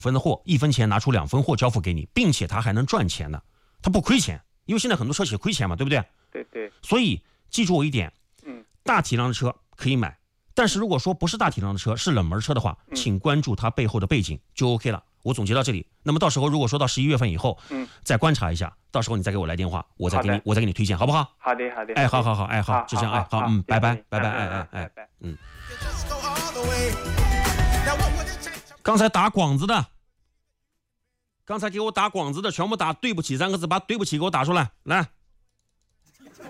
分的货，1分钱拿出2分货交付给你，并且他还能赚钱呢，他不亏钱，因为现在很多车企亏钱嘛，对不对？ 对对。 所以记住我一点，大体量的车可以买，但是如果说不是大体量的车，是冷门车的话，请关注它背后的背景就 OK 了。我总结到这里，那么到时候如果说到11月份以后，再观察一下，到时候你再给我来电话，我再给你推荐，好不好？ 好的好的。 哎，好，哎，好，就这样，哎，好，拜拜，哎，刚才打广子的，刚才给我打广子的，全部打对不起3个字，把对不起给我打出来，来。